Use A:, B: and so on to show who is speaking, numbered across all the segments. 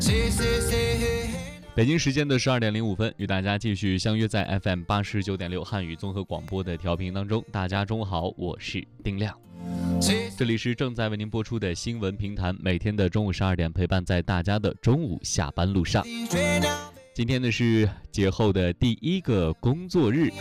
A: 北京时间的12:05，与大家继续相约在 FM 89.6汉语综合广播的调频当中。大家中午好，我是丁亮，这里是正在为您播出的新闻评弹，每天的中午12点陪伴在大家的中午下班路上。今天呢是节后的第一个工作日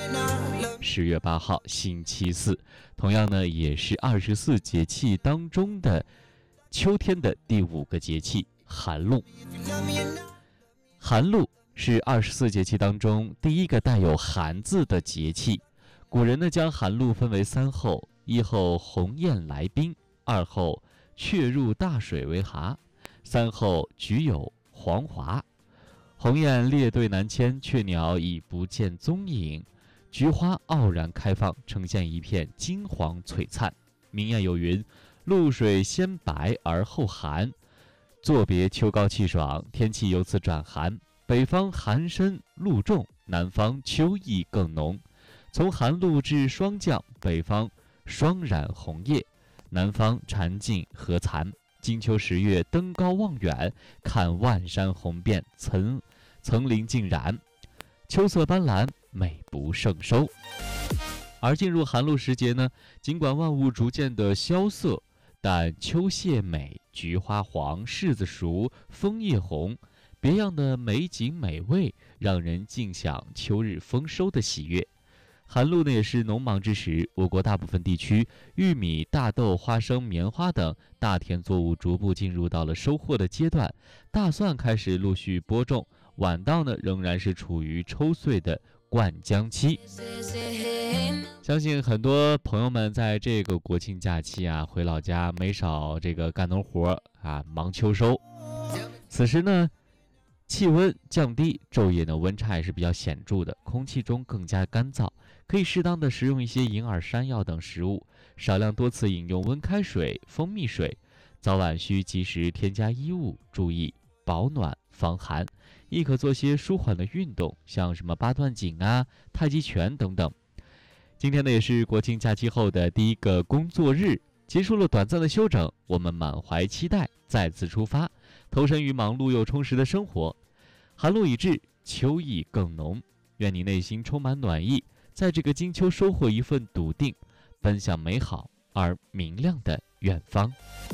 A: ，10月8号星期四，同样呢也是24节气当中的秋天的第5个节气寒露。寒露是24节气当中第一个带有寒字的节气。古人呢将寒露分为3候：一候鸿雁来宾，二候雀入大水为蛤，三候菊有黄华。鸿雁列队南迁，雀鸟已不见踪影，菊花傲然开放，呈现一片金黄璀璨。民谚有云：露水先白而后寒，作别秋高气爽，天气由此转寒。北方寒深露重，南方秋意更浓。从寒露至霜降，北方霜染红叶，南方蝉尽荷残。金秋10月，登高望远，看万山红遍，层林尽染，秋色斑斓，美不胜收。而进入寒露时节呢，尽管万物逐渐的萧瑟，但秋谢美，菊花黄，柿子熟，枫叶红，别样的美景美味，让人尽享秋日丰收的喜悦。寒露呢也是农忙之时，我国大部分地区玉米、大豆、花生、棉花等大田作物逐步进入到了收获的阶段，大蒜开始陆续播种，晚稻呢仍然是处于抽穗的灌浆期。相信很多朋友们在这个国庆假期回老家没少这个干农活忙秋收。此时呢气温降低，昼夜的温差也是比较显著的，空气中更加干燥，可以适当的食用一些银耳、山药等食物，少量多次饮用温开水、蜂蜜水，早晚需及时添加衣物，注意保暖防寒，亦可做些舒缓的运动，像什么八段锦太极拳等等。今天呢也是国庆假期后的第一个工作日，结束了短暂的休整，我们满怀期待再次出发，投身于忙碌又充实的生活。寒露已至，秋意更浓，愿你内心充满暖意，在这个金秋收获一份笃定，奔向美好而明亮的远方。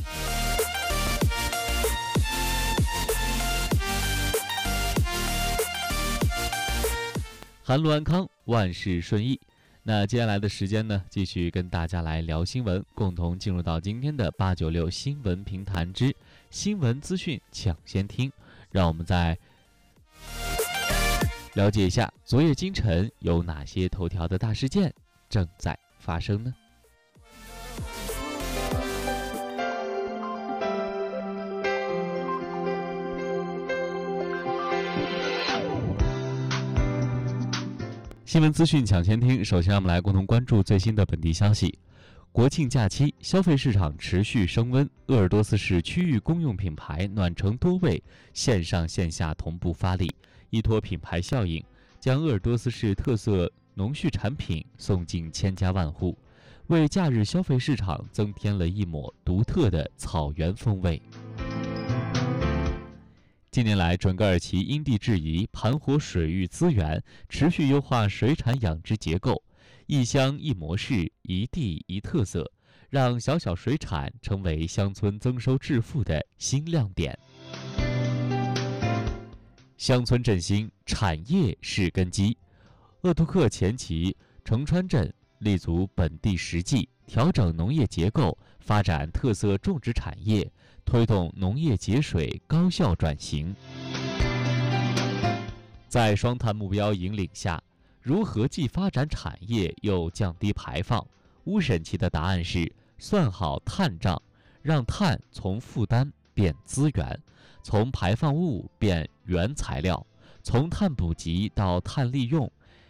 A: 寒露安康，万事顺意。那接下来的时间呢，继续跟大家来聊新闻，共同进入到今天的896新闻评弹之新闻资讯抢先听。让我们再了解一下昨夜今晨有哪些头条的大事件正在发生呢？新闻资讯抢先听，首先让我们来共同关注最新的本地消息。国庆假期，消费市场持续升温，鄂尔多斯市区域公用品牌暖城多位线上线下同步发力，依托品牌效应，将鄂尔多斯市特色农畜产品送进千家万户，为假日消费市场增添了一抹独特的草原风味。近年来，准噶尔旗因地制宜盘活水域资源，持续优化水产养殖结构，一乡一模式，一地一特色，让小小水产成为乡村增收致富的新亮点。乡村振兴，产业是根基。鄂图克前旗城川镇立足本地实际，调整农业结构，发展特色种植产业，推动农业节水高效转型。在双碳目标引领下，如何既发展产业又降低排放？乌审期的答案是算好碳账，让碳从负担变资源，从排放物变原材料，从碳捕集到碳利用，